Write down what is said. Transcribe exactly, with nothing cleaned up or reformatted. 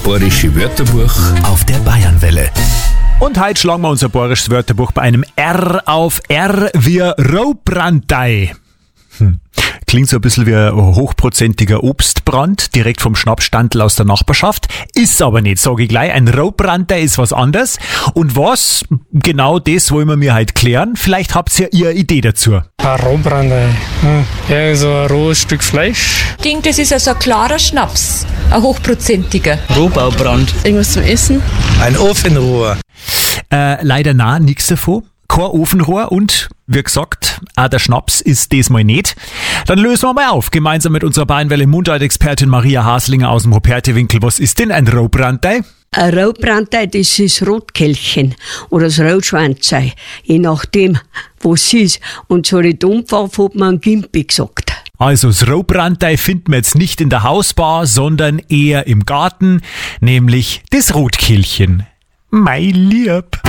bayerische Wörterbuch auf der Bayernwelle. Und heute schlagen wir unser bayerisches Wörterbuch bei einem R auf R wie Raubrandei. Hm. Klingt so ein bisschen wie ein hochprozentiger Obstbrand, direkt vom Schnappstandl aus der Nachbarschaft. Ist aber nicht, sage ich gleich. Ein Raubrandei ist was anderes. Und was? Genau das wollen wir mir heute klären. Vielleicht habt ihr ja eine Idee dazu. Ein Raubrandei. Ja, so ein rohes Stück Fleisch. Ich denke, das ist also ein klarer Schnaps. Ein hochprozentiger. Rohbaubrand. Irgendwas zum Essen. Ein Ofenrohr. Äh, leider nein, nichts davon. Kein Ofenrohr und, wie gesagt, auch der Schnaps ist diesmal nicht. Dann lösen wir mal auf, gemeinsam mit unserer Bayernwelle-Mundart-Expertin Maria Haslinger aus dem Rupertiwinkel. Was ist denn ein Raubrandei? Ein Raubrandei, das ist Rotkehlchen oder das Rotschwanzei, je nachdem, was es ist. Und so nicht umfahren, hat man Gimpi gesagt. Also das Raubrandei finden wir jetzt nicht in der Hausbar, sondern eher im Garten, nämlich das Rotkehlchen. Mein Lieb.